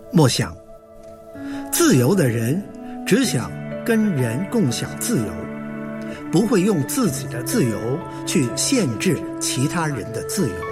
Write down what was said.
默想，自由的人只想跟人共享自由，不会用自己的自由去限制其他人的自由。